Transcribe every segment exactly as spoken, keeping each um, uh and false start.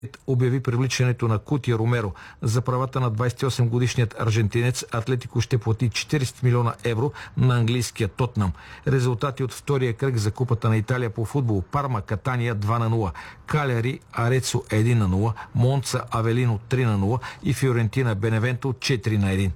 обяви привличането на Кути Ромеро. За правата на двадесет и осем годишният аржентинец Атлетико ще плати четиридесет милиона евро на английския Тотнам. Резултати от втория кръг за Купата на Италия по футбол: Парма Катания два на нула, Калери Арецо едно на нула, Монца Авелино три на нула и Фиорентина Беневенто четири на едно.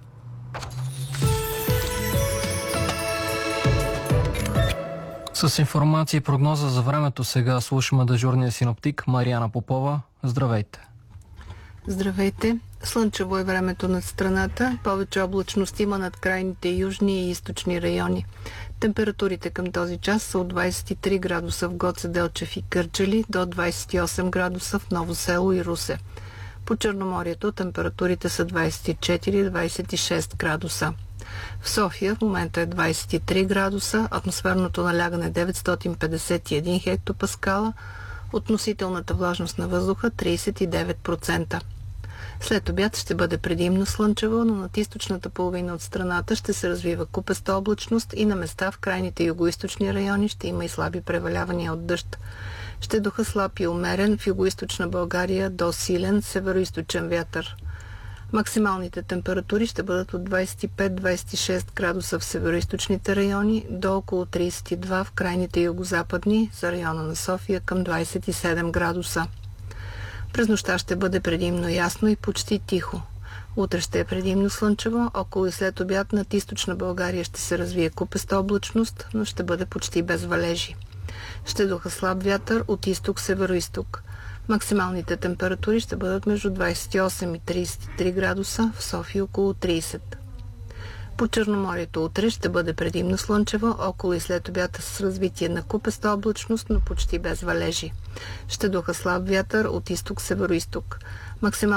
С информация и прогноза за времето сега слушаме дежурния синоптик Мариана Попова. Здравейте! Здравейте! Слънчево е времето над страната. Повече облачност има над крайните южни и източни райони. Температурите към този час са от двадесет и три градуса в Гоце Делчев и Кърджали до двадесет и осем градуса в Ново село и Русе. По Черноморието температурите са двадесет и четири до двадесет и шест градуса. В София в момента е двадесет и три градуса, атмосферното налягане деветстотин петдесет и един хектопаскала, относителната влажност на въздуха тридесет и девет процента. След обяд ще бъде предимно слънчево, но над източната половина от страната ще се развива купеста облачност и на места в крайните югоизточни райони ще има и слаби превалявания от дъжд. Ще духа слаб и умерен в югоизточна България до силен североизточен вятър. Максималните температури ще бъдат от двадесет и пет до двадесет и шест градуса в североизточните райони до около тридесет и два в крайните югозападни, за района на София към двадесет и седем градуса. През нощта ще бъде предимно ясно и почти тихо. Утре ще е предимно слънчево, около и след обяд над източна България ще се развие купеста облачност, но ще бъде почти без валежи. Ще духа слаб вятър от изток-североизток. Максималните температури ще бъдат между двадесет и осем и тридесет и три градуса, в София около тридесет. По Черноморието утре ще бъде предимно слънчево, около и след обята с развитие на купеста облачност, но почти без валежи. Ще духа слаб вятър от изток-североизток. Максимал